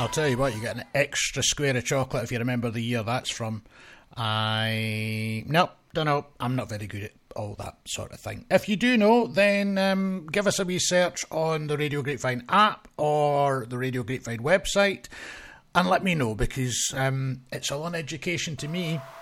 I'll tell you what, you get an extra square of chocolate if you remember the year that's from. Nope, don't know. I'm not very good at all that sort of thing. If you do know, then give us a wee search on the Radio Grapevine app or the Radio Grapevine website and let me know, because it's all an education to me.